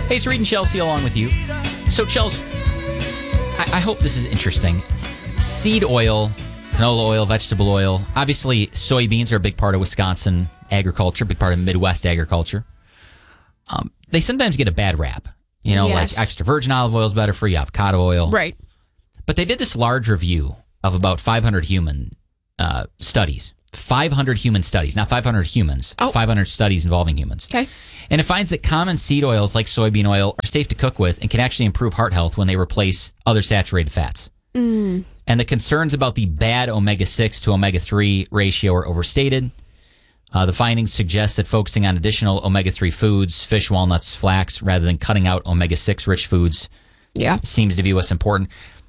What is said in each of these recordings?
Hey, it's Reed and Chelsea along with you. So, Chelsea, I hope this is interesting. Seed oil, canola oil, vegetable oil. Obviously, soybeans are a big part of Wisconsin agriculture, big part of Midwest agriculture. They sometimes get a bad rap. You know, Yes. like extra virgin olive oil is better for you, avocado oil. Right. But they did this large review of about 500 human studies. 500 human studies, not 500 humans. 500 studies involving humans. Okay. And it finds that common seed oils like soybean oil are safe to cook with and can actually improve heart health when they replace other saturated fats. And the concerns about the bad omega-6 to omega-3 ratio are overstated. The findings suggest that focusing on additional omega-3 foods, fish, walnuts, flax, rather than cutting out omega-6 rich foods seems to be what's important.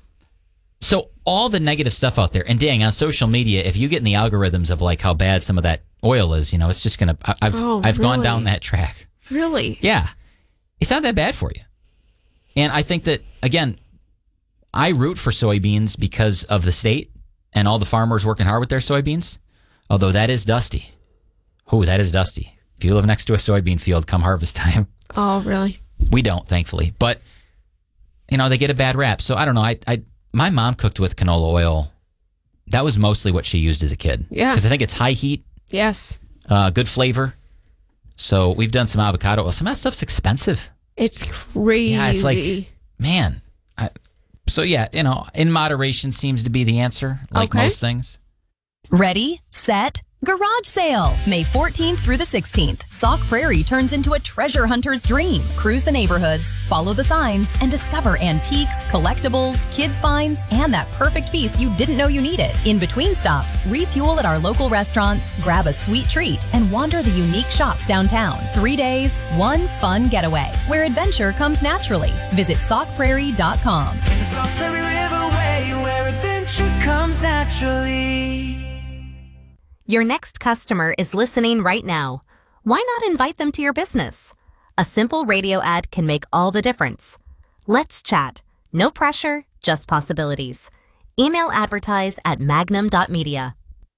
So all the negative stuff out there, and dang, on social media, if you get in the algorithms of like how bad some of that oil is, you know, it's just going to, I've gone down that track. Really? Yeah. It's not that bad for you. And I think that, again, I root for soybeans because of the state and all the farmers working hard with their soybeans. Although that is dusty. Oh, that is dusty. If you live next to a soybean field come harvest time. Oh, really? We don't, thankfully. But, you know, they get a bad rap. So I don't know. My mom cooked with canola oil. That was mostly what she used as a kid. Yeah. Because I think it's high heat. Yes. Good flavor. So we've done some avocado oil. Some of that stuff's expensive. It's crazy. Yeah, it's like, man. So yeah, you know, in moderation seems to be the answer, like most things. Ready, set, garage sale. May 14th through the 16th. Sauk Prairie turns into a treasure hunter's dream. Cruise the neighborhoods, follow the signs, and discover antiques, collectibles, kids' finds, and that perfect feast you didn't know you needed. In between stops, refuel at our local restaurants, grab a sweet treat, and wander the unique shops downtown. 3 days, one fun getaway, where adventure comes naturally. Visit saukprairie.com. The Sauk Prairie Riverway, where adventure comes naturally. Your next customer is listening right now. Why not invite them to your business? A simple radio ad can make all the difference. Let's chat. No pressure, just possibilities. Email advertise at magnum.media.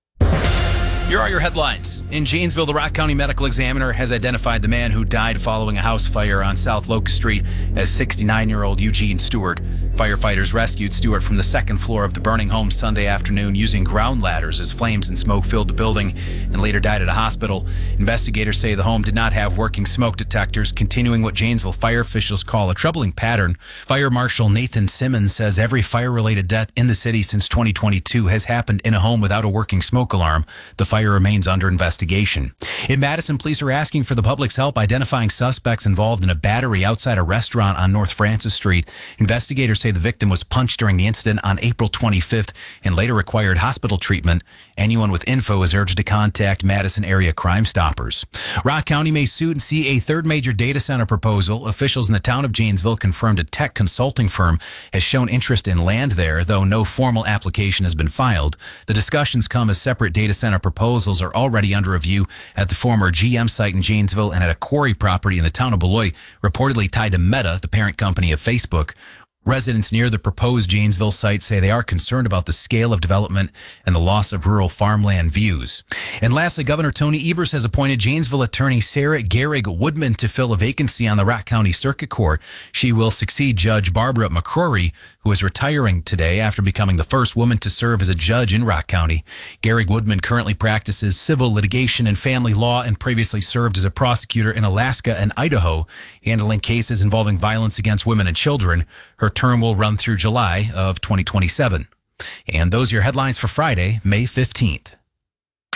Here are your headlines. In Janesville, the Rock County Medical Examiner has identified the man who died following a house fire on South Locust Street as 69-year-old Eugene Stewart. Firefighters rescued Stewart from the second floor of the burning home Sunday afternoon using ground ladders as flames and smoke filled the building and later died at a hospital. Investigators say the home did not have working smoke detectors, continuing what Janesville fire officials call a troubling pattern. Fire Marshal Nathan Simmons says every fire-related death in the city since 2022 has happened in a home without a working smoke alarm. The fire remains under investigation. In Madison, police are asking for the public's help identifying suspects involved in a battery outside a restaurant on North Francis Street. Investigators say the victim was punched during the incident on April 25th and later required hospital treatment. Anyone with info is urged to contact Madison area Crime Stoppers. Rock County may soon see a third major data center proposal. Officials in the town of Janesville confirmed a tech consulting firm has shown interest in land there, though no formal application has been filed. The discussions come as separate data center proposals are already under review at the former GM site in Janesville and at a quarry property in the town of Beloit, reportedly tied to Meta, the parent company of Facebook. Residents near the proposed Janesville site say they are concerned about the scale of development and the loss of rural farmland views. And lastly, Governor Tony Evers has appointed Janesville attorney Sarah Gehrig Woodman to fill a vacancy on the Rock County Circuit Court. She will succeed Judge Barbara McCrory, who is retiring today after becoming the first woman to serve as a judge in Rock County. Gehrig Woodman currently practices civil litigation and family law and previously served as a prosecutor in Alaska and Idaho, handling cases involving violence against women and children. Her term will run through July of 2027. And those are your headlines for Friday, May 15th.